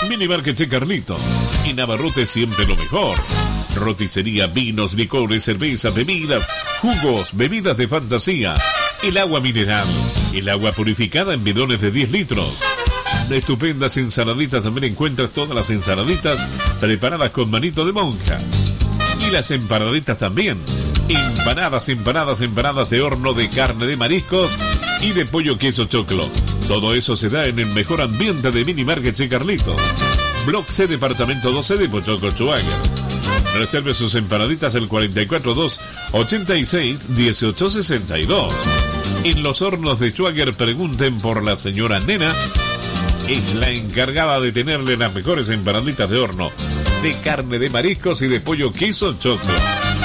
Mini Market Che Carlitos. Y Navarrote siempre lo mejor. Roticería, vinos, licores, cerveza, bebidas, jugos, bebidas de fantasía. El agua mineral. El agua purificada en bidones de 10 litros. Estupendas ensaladitas. También encuentras todas las ensaladitas preparadas con manito de monja. Y las empanaditas también. Empanadas de horno, de carne, de mariscos y de pollo, queso, choclo. Todo eso se da en el mejor ambiente de Mini Market Che Carlitos. Block C, departamento 12 de Pochoco, Chuaga. Reserve sus empanaditas al 442-86-1862. En los hornos de Schwager pregunten por la señora Nena. Es la encargada de tenerle las mejores empanaditas de horno, de carne, de mariscos y de pollo, queso, choclo.